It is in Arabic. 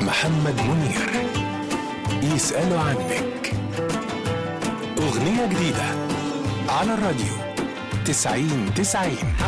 محمد منير. يسألوا عنك، أغنية جديدة على الراديو 90-90.